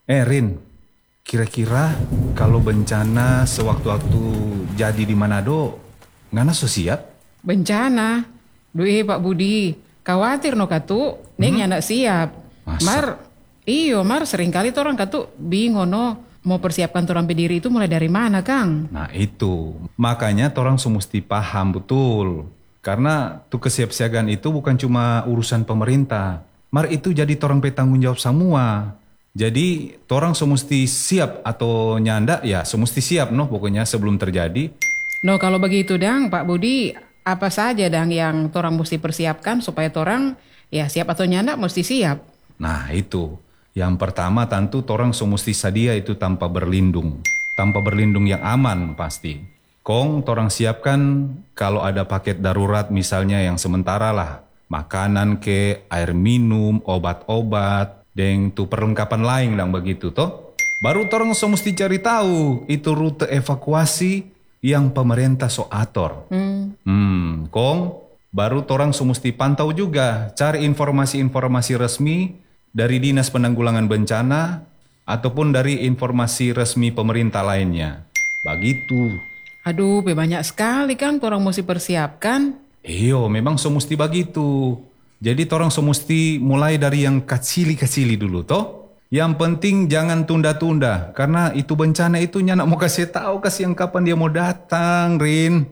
Rin, kira-kira kalau bencana sewaktu-waktu jadi di Manado, ngana so siap? Bencana. Pak Budi, khawatir no katu, neng anak siap. Masa? Mar seringkali orang katu bingung no mau persiapkan torang pediri itu mulai dari mana, Kang? Nah itu, makanya torang semesti paham betul. Karena tuh kesiapsiagaan itu bukan cuma urusan pemerintah. Mar itu jadi torang petanggung jawab semua. Jadi torang semesti siap atau nyanda ya semesti siap no pokoknya sebelum terjadi. No kalau begitu dang, Pak Budi, apa saja dang yang torang mesti persiapkan supaya torang ya siap atau nyanda mesti siap? Nah itu, yang pertama tentu torang semesti sadia itu tanpa berlindung. Tanpa berlindung yang aman pasti. Kong torang siapkan kalau ada paket darurat misalnya yang sementara lah. Makanan ke, air minum, obat-obat, dan tuh perlengkapan lain lang begitu toh. Baru torang semesti cari tahu itu rute evakuasi yang pemerintah so atur. Kong, baru torang semesti pantau juga, cari informasi-informasi resmi dari Dinas Penanggulangan Bencana ataupun dari informasi resmi pemerintah lainnya. Begitu. Aduh, banyak sekali Kang torang mesti persiapkan. Iyo, memang semesti begitu. Jadi torang semesti mulai dari yang kecili-kecili dulu toh. Yang penting jangan tunda-tunda, karena itu bencana itu nyanak mau kasih tahu kasih yang kapan dia mau datang, Rin.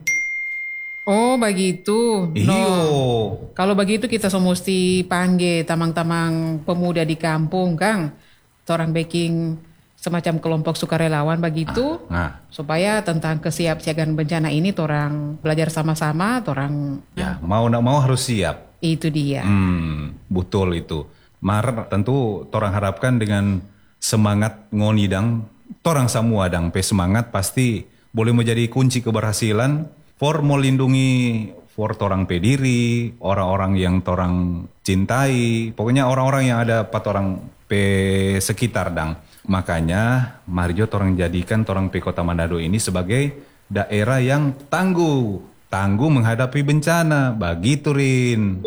Oh begitu. Iyo. Kalau begitu kita so mesti panggil tamang-tamang pemuda di kampung, Kang. Torang baking semacam kelompok sukarelawan begitu. Supaya tentang kesiapsiagaan bencana ini torang belajar sama-sama, torang... Ya, mau nak mau harus siap. Itu dia. Betul itu. Mar tentu torang harapkan dengan semangat ngoni dang, torang semua dang pe semangat pasti boleh menjadi kunci keberhasilan for melindungi for torang pe diri, orang-orang yang torang cintai, pokoknya orang-orang yang ada pat orang pe sekitar dang. Makanya Marjo torang jadikan torang pe Kota Manado ini sebagai daerah yang tangguh menghadapi bencana, begitu Rin.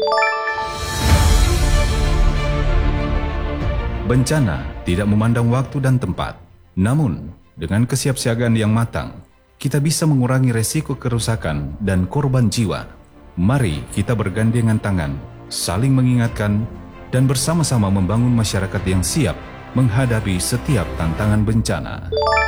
Bencana tidak memandang waktu dan tempat. Namun, dengan kesiapsiagaan yang matang, kita bisa mengurangi resiko kerusakan dan korban jiwa. Mari kita bergandengan tangan, saling mengingatkan, dan bersama-sama membangun masyarakat yang siap menghadapi setiap tantangan bencana.